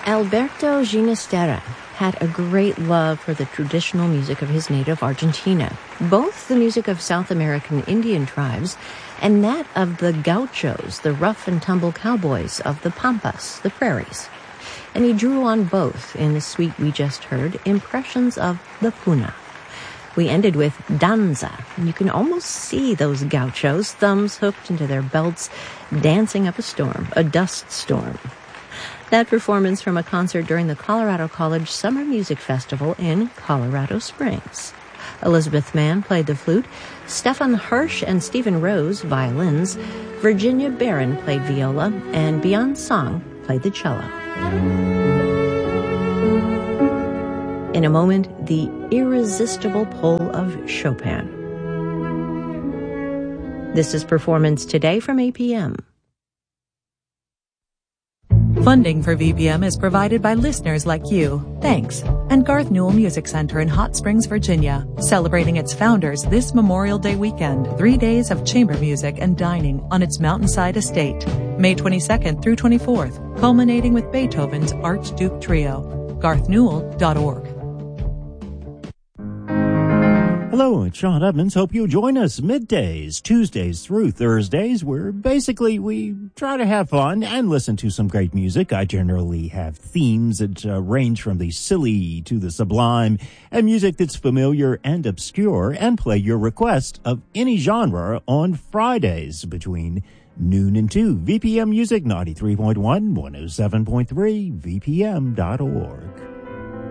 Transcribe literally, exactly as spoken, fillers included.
Alberto Ginastera had a great love for the traditional music of his native Argentina, both the music of South American Indian tribes and that of the gauchos, the rough-and-tumble cowboys of the pampas, the prairies. And he drew on both in the suite we just heard, impressions of the puna. We ended with danza, and you can almost see those gauchos, thumbs hooked into their belts, dancing up a storm, a dust storm. That performance from a concert during the Colorado College Summer Music Festival in Colorado Springs. Elizabeth Mann played the flute, Stefan Hirsch and Stephen Rose violins, Virginia Barron played viola, and Beyond Song played the cello. In a moment, the irresistible pull of Chopin. This is Performance Today from A P M. Funding for V P M is provided by listeners like you. Thanks. And Garth Newell Music Center in Hot Springs, Virginia, celebrating its founders this Memorial Day weekend. Three days of chamber music and dining on its mountainside estate. May twenty-second through twenty-fourth, culminating with Beethoven's Archduke Trio. garth newell dot org. Hello, it's Sean Edmonds. Hope you'll join us middays, Tuesdays through Thursdays, where basically we try to have fun and listen to some great music. I generally have themes that uh, range from the silly to the sublime, and music that's familiar and obscure, and play your request of any genre on Fridays between noon and two. V P M Music ninety-three point one, one oh seven point three, V P M dot org.